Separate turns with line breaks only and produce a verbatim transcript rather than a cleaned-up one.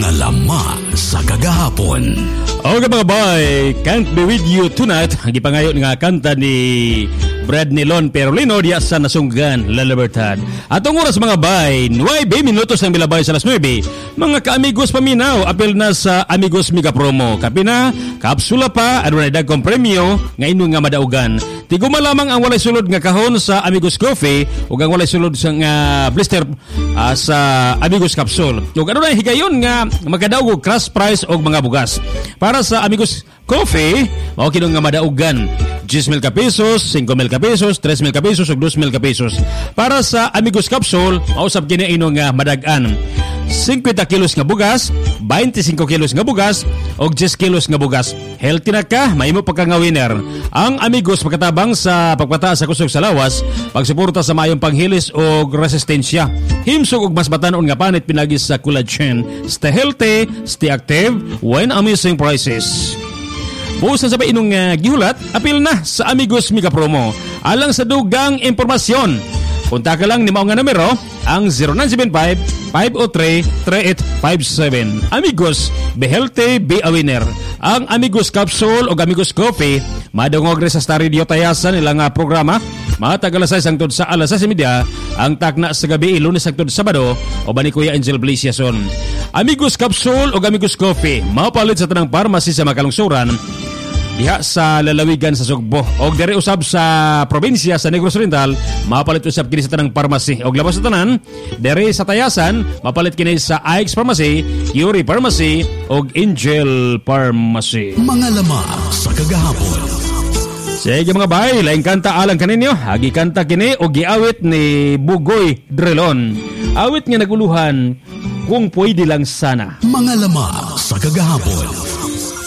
Mga lama sa kagahapon.
Okay mga boy, Can't Be With You Tonight. Ang ipangayon nga kanta ni Brad Nilon Perolino diya sa Nasunggan, La Libertad. Atong oras mga bay, nine minutos ang milabay sa alas nine. Mga ka-amigos paminaw, apel na sa Amigos Mega Promo. Kapi na, kapsula pa, ano na dagkong premyo, ngayon nga madaugan. Tiguma lamang ang walay sulod nga kahon sa Amigos Coffee ug ang walay sulod sa nga blister uh, sa Amigos Capsule. Ug ano na higayon nga magkadaog og crush price og mga bugas. Para sa Amigos Coffee, mao kinong nga madaugan ten mil ka pesos, five mil ka pesos, three mil ka pesos ug two mil ka pesos. Para sa Amigos Capsule, mao sab kini ino nga madag-an fifty kilos nga bugas, twenty-five kilos nga bugas og ten kilos nga bugas. Healthy na ka, mahimo pa ka nga winner. Ang Amigos pagkatabang sa pagpataas sa kusog sa lawas, pagsuporta sa mayong panghilis og resistensya. Himsog og mas batanon nga panit pinagi sa collagen. Stay healthy, stay active, when amazing prices. Buos na sabay inong uh, gihulat, apil na sa Amigos Mega Promo. Alang sa dugang impormasyon, punta ka lang ni mao nga numero ang zero nine seven five, five oh three, three eight five seven. Amigos, be healthy, be a winner. Ang Amigos Capsule o Amigos Coffee, madungog rin sa Star Radio Tayasan ilang uh, programa. Matag alas sais hangtod sa alas sais media, ang takna sa gabi Lunes hangtod Sabado o ba ni Kuya Angel Blasiason. Amigos Capsule o Amigos Coffee, mapalit sa tanang pharmacy sa Makalungsuran diha sa lalawigan sa Sugbo og diri usab sa probinsya sa Negros Oriental, mapalit usab kini sa tanang pharmacy og labas sa tanan diri sa Tayasan mapalit kini sa I X Pharmacy, Yuri Pharmacy og Angel Pharmacy.
Mga lama sa kagahapon.
Sige mga bay, laing kanta alang kaninyo. Agi kanta kini og giawit ni Bugoy Drelon. Awit nga naguluhan, kung pwede lang sana.
Mga lama sa kagahapon.